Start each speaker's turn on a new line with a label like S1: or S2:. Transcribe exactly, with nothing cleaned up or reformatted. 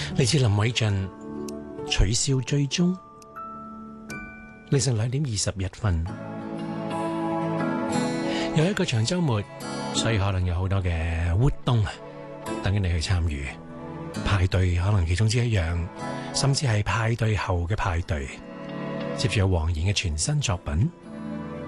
S1: 嚟自林偉俊取消追蹤，凌晨兩點二十一分，有一個長週末，所以可能有好多嘅活動啊，等緊你去參與。派對可能其中之一樣，甚至係派對後嘅派對。接住有黃妍嘅全新作品《